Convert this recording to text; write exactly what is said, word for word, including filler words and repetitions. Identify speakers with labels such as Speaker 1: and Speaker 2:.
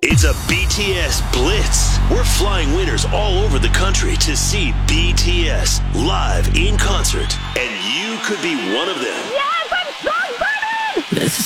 Speaker 1: It's a B T S Blitz. We're flying winners all over the country to see B T S live in concert, and you could be one of them.
Speaker 2: Yes, I'm so excited!
Speaker 3: This is